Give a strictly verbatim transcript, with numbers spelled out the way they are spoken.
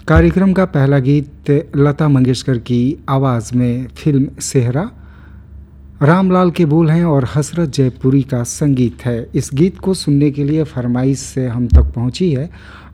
कार्यक्रम का पहला गीत लता मंगेशकर की आवाज़ में फिल्म सेहरा, रामलाल के बोल हैं और हसरत जयपुरी का संगीत है। इस गीत को सुनने के लिए फरमाइश से हम तक पहुंची है